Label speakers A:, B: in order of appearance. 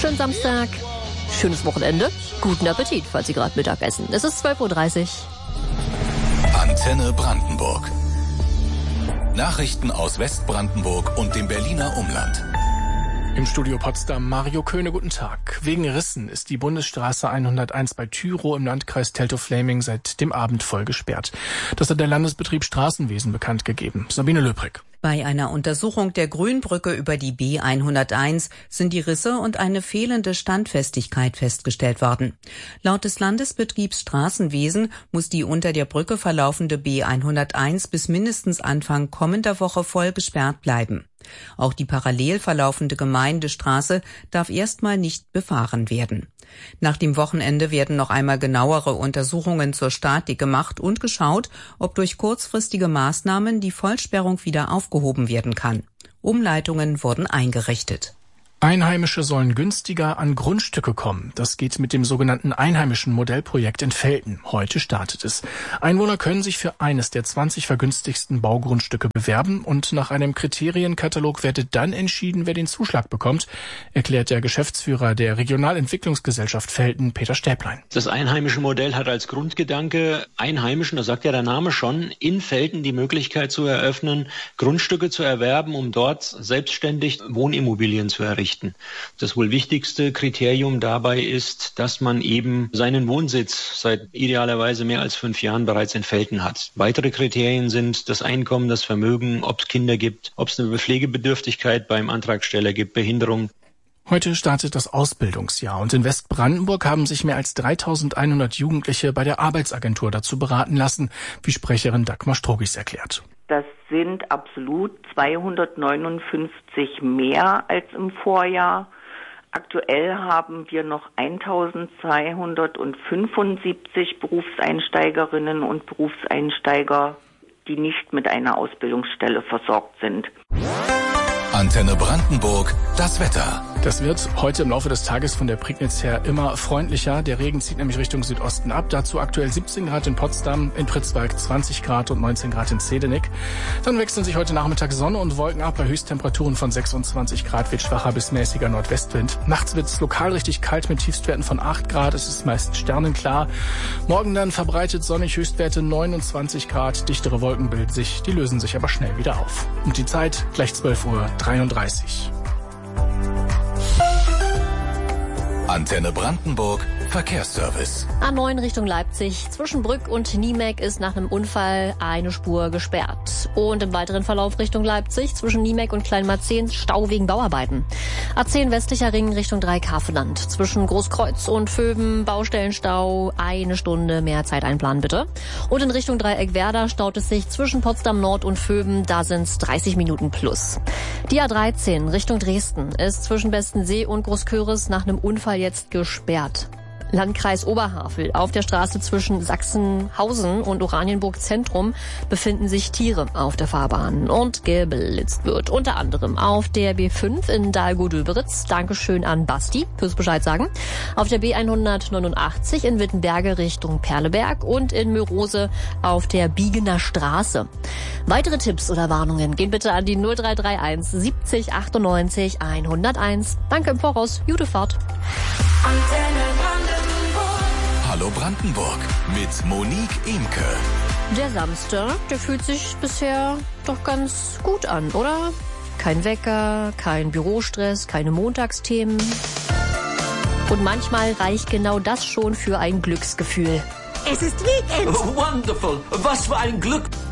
A: Schönen Samstag, schönes Wochenende, guten Appetit, falls Sie gerade Mittag essen. Es ist 12:30 Uhr.
B: Antenne Brandenburg. Nachrichten aus Westbrandenburg und dem Berliner Umland.
C: Im Studio Potsdam Mario Köhne, guten Tag. Wegen Rissen ist die Bundesstraße 101 bei Tyrow im Landkreis Teltow-Fläming seit dem Abend voll gesperrt. Das hat der Landesbetrieb Straßenwesen bekannt gegeben. Sabine Löbrig.
D: Bei einer Untersuchung der Grünbrücke über die B101 sind die Risse und eine fehlende Standfestigkeit festgestellt worden. Laut des Landesbetriebs Straßenwesen muss die unter der Brücke verlaufende B101 bis mindestens Anfang kommender Woche voll gesperrt bleiben. Auch die parallel verlaufende Gemeindestraße darf erstmal nicht befahren werden. Nach dem Wochenende werden noch einmal genauere Untersuchungen zur Statik gemacht und geschaut, ob durch kurzfristige Maßnahmen die Vollsperrung wieder aufgehoben werden kann. Umleitungen wurden eingerichtet.
C: Einheimische sollen günstiger an Grundstücke kommen. Das geht mit dem sogenannten einheimischen Modellprojekt in Velten. Heute startet es. Einwohner können sich für eines der 20 vergünstigsten Baugrundstücke bewerben und nach einem Kriterienkatalog wird dann entschieden, wer den Zuschlag bekommt, erklärt der Geschäftsführer der Regionalentwicklungsgesellschaft Velten, Peter Stäblein.
E: Das einheimische Modell hat als Grundgedanke, Einheimischen, das sagt ja der Name schon, in Velten die Möglichkeit zu eröffnen, Grundstücke zu erwerben, um dort selbstständig Wohnimmobilien zu errichten. Das wohl wichtigste Kriterium dabei ist, dass man eben seinen Wohnsitz seit idealerweise mehr als 5 Jahren bereits in Velten hat. Weitere Kriterien sind das Einkommen, das Vermögen, ob es Kinder gibt, ob es eine Pflegebedürftigkeit beim Antragsteller gibt, Behinderung.
C: Heute startet das Ausbildungsjahr und in Westbrandenburg haben sich mehr als 3.100 Jugendliche bei der Arbeitsagentur dazu beraten lassen, wie Sprecherin Dagmar Strogis erklärt.
F: Das sind absolut 259 mehr als im Vorjahr. Aktuell haben wir noch 1.275 Berufseinsteigerinnen und Berufseinsteiger, die nicht mit einer Ausbildungsstelle versorgt sind.
B: Antenne Brandenburg, das Wetter.
C: Das wird heute im Laufe des Tages von der Prignitz her immer freundlicher. Der Regen zieht nämlich Richtung Südosten ab. Dazu aktuell 17 Grad in Potsdam, in Pritzwalk 20 Grad und 19 Grad in Zedenik. Dann wechseln sich heute Nachmittag Sonne und Wolken ab. Bei Höchsttemperaturen von 26 Grad wird schwacher bis mäßiger Nordwestwind. Nachts wird es lokal richtig kalt mit Tiefstwerten von 8 Grad. Es ist meist sternenklar. Morgen dann verbreitet sonnig, Höchstwerte 29 Grad. Dichtere Wolken bilden sich, die lösen sich aber schnell wieder auf. Und die Zeit gleich 12:33 Uhr.
B: Antenne Brandenburg, Verkehrsservice.
A: A9 Richtung Leipzig. Zwischen Brück und Niemek ist nach einem Unfall eine Spur gesperrt. Und im weiteren Verlauf Richtung Leipzig zwischen Niemek und Kleinmarzehn Stau wegen Bauarbeiten. A10 westlicher Ring Richtung Dreikafenland. Zwischen Großkreuz und Vöben Baustellenstau. 1 Stunde mehr Zeit einplanen bitte. Und in Richtung Dreieck Werder staut es sich zwischen Potsdam Nord und Vöben. Da sind's 30 Minuten plus. Die A13 Richtung Dresden ist zwischen Bestensee und Großköris nach einem Unfall jetzt gesperrt. Landkreis Oberhavel. Auf der Straße zwischen Sachsenhausen und Oranienburg Zentrum befinden sich Tiere auf der Fahrbahn und geblitzt wird. Unter anderem auf der B5 in Dahlgow-Döberitz. Dankeschön an Basti fürs Bescheid sagen. Auf der B189 in Wittenberge Richtung Perleberg und in Mörose auf der Biegener Straße. Weitere Tipps oder Warnungen gehen bitte an die 0331 70 98 101. Danke im Voraus. Gute Fahrt.
B: Hallo Brandenburg mit Monique Imke.
A: Der Samstag, der fühlt sich bisher doch ganz gut an, oder? Kein Wecker, kein Bürostress, keine Montagsthemen. Und manchmal reicht genau das schon für ein Glücksgefühl.
G: Es ist Weekend.
H: Oh, wonderful. Was für ein Glück.